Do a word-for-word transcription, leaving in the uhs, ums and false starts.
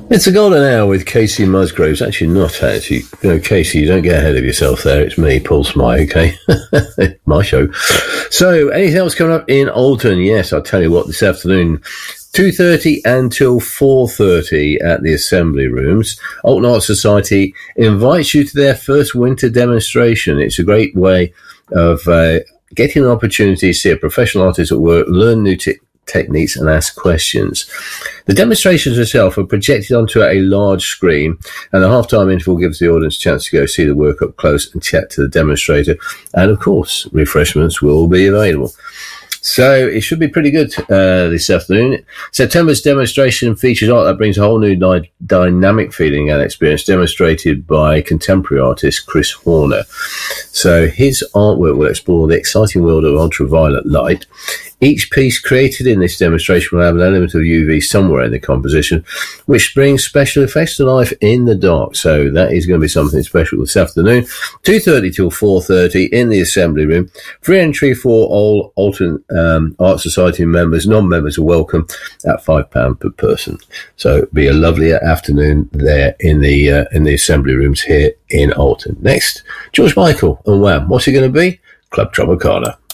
It's a golden hour with Casey Musgraves. Actually, not actually. You know, Casey, you don't get ahead of yourself there. It's me, Paul Smythe, okay? My show. So, anything else coming up in Alton? Yes, I'll tell you what, this afternoon, two thirty until four thirty at the Assembly Rooms. Alton Art Society invites you to their first winter demonstration. It's a great way of uh, getting an opportunity to see a professional artist at work, learn new t- techniques and ask questions. The demonstrations itself are projected onto a large screen, and the halftime interval gives the audience a chance to go see the work up close and chat to the demonstrator. And of course, refreshments will be available. So it should be pretty good uh, this afternoon. September's demonstration features art that brings a whole new dy- dynamic feeling and experience, demonstrated by contemporary artist Chris Horner. So his artwork will explore the exciting world of ultraviolet light. Each piece created in this demonstration will have an element of U V somewhere in the composition, which brings special effects to life in the dark. So that is going to be something special this afternoon. two thirty till four thirty in the Assembly Room. Free entry for all Alton um, Art Society members. Non-members are welcome at five pounds per person. So it'll be a lovely afternoon there in the uh, in the Assembly Rooms here in Alton. Next, George Michael and Wham. What's it going to be? Club Tropicana.